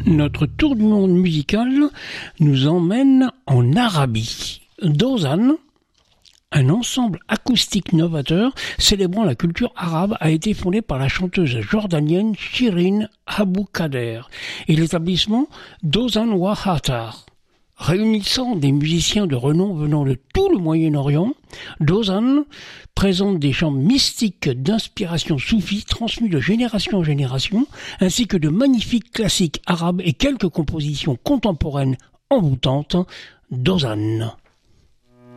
Notre tour du monde musical nous emmène en Arabie. Dozan, un ensemble acoustique novateur célébrant la culture arabe, a été fondé par la chanteuse jordanienne Shirin Abu Kader et l'établissement Dozan Wahatar. Réunissant des musiciens de renom venant de tout le Moyen-Orient, Dozan présente des chants mystiques d'inspiration soufie transmis de génération en génération, ainsi que de magnifiques classiques arabes et quelques compositions contemporaines envoûtantes. Dozan.